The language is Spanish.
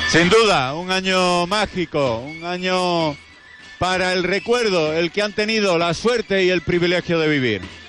Sin duda, un año mágico, un año para el recuerdo, el que han tenido la suerte y el privilegio de vivir.